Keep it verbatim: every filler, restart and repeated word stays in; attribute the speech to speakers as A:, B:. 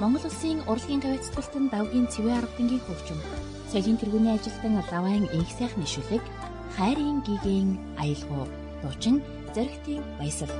A: Монгол Улсын урлагийн хавьяцталтан давгийн цэвэн арга дангийн хөгжим, соёлын тэргүүний ажилтан лавайн инх сайхны шүлэг, хайрын гигийн аялгау, дуучин Зоригтын баясал.